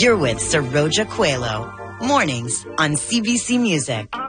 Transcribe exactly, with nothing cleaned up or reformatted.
You're with Saroja Coelho. Mornings on C B C Music.